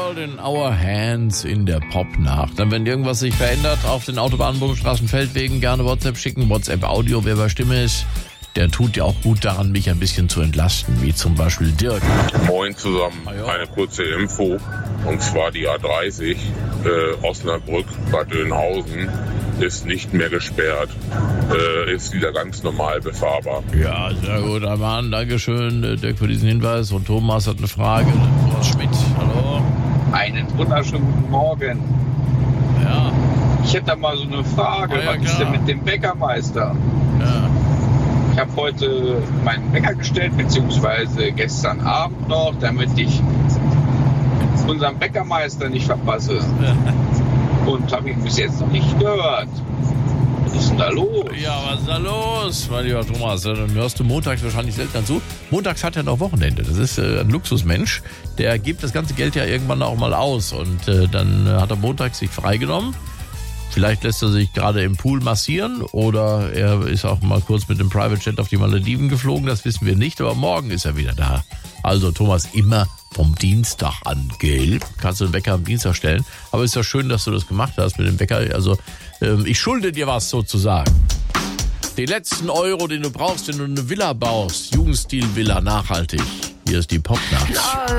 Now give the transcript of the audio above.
World in our hands in der Popnacht. Dann, wenn irgendwas sich verändert auf den Autobahnen, Bundesstraßen, Feldwegen, gerne WhatsApp schicken. WhatsApp-Audio, wer bei Stimme ist, der tut ja auch gut daran, mich ein bisschen zu entlasten, wie zum Beispiel Dirk. Moin zusammen, eine kurze Info, und zwar die A30, Osnabrück, Bad Oeynhausen, ist nicht mehr gesperrt, ist wieder ganz normal befahrbar. Ja, sehr gut, Mann, Dankeschön, Dirk, für diesen Hinweis. Und Thomas hat eine Frage. Thomas Schmidt, hallo. Einen wunderschönen guten Morgen. Ja. Ich hätte da mal so eine Frage, Ja, was ist denn mit dem Bäckermeister? Ja. Ich habe heute meinen Wecker gestellt, beziehungsweise gestern Abend noch, damit ich unseren Bäckermeister nicht verpasse. Und habe ihn bis jetzt noch nicht gehört. Was ist denn da los? Ja, was ist da los, mein lieber Thomas? Dann hörst du montags wahrscheinlich selten zu. Montags hat er noch Wochenende. Das ist ein Luxusmensch. Der gibt das ganze Geld ja irgendwann auch mal aus. Und dann hat er montags sich freigenommen. Vielleicht lässt er sich gerade im Pool massieren oder er ist auch mal kurz mit dem Private Jet auf die Malediven geflogen. Das wissen wir nicht, aber morgen ist er wieder da. Also Thomas, immer vom Dienstag an, gell? Kannst du den Wecker am Dienstag stellen. Aber ist ja schön, dass du das gemacht hast mit dem Wecker. Also ich schulde dir was sozusagen. Den letzten Euro, den du brauchst, wenn du eine Villa baust. Jugendstil-Villa, nachhaltig. Hier ist die Popnacht.